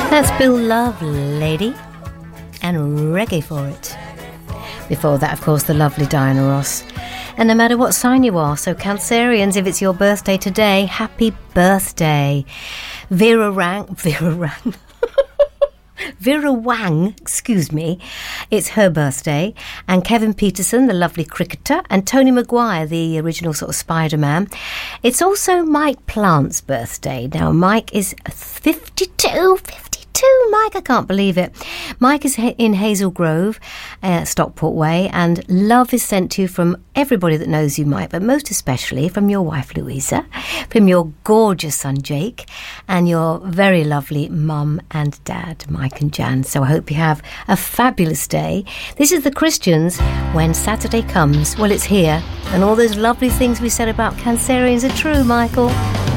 That's Bill Love, Lady, and Reggae for It. Before that, of course, the lovely Diana Ross. And no matter what sign you are, so Cancerians, if it's your birthday today, happy birthday. Vera Wang, excuse me, it's her birthday, and Kevin Peterson, the lovely cricketer, and Tony Maguire, the original sort of Spider-Man. It's also Mike Plant's birthday. Now, Mike is 52, Mike, I can't believe it. Mike is in Hazel Grove, Stockport Way, and love is sent to you from everybody that knows you, Mike, but most especially from your wife, Louisa, from your gorgeous son, Jake, and your very lovely mum and dad, Mike and Jan. So I hope you have a fabulous day. This is the Christians. When Saturday comes, well, it's here, and all those lovely things we said about Cancerians are true, Michael.